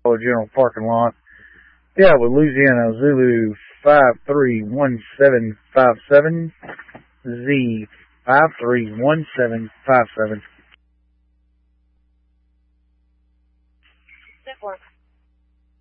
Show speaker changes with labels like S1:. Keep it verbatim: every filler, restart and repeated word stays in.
S1: General parking lot. Yeah, with Louisiana Zulu five three one seven five seven, Z five three one seven five seven.
S2: Network.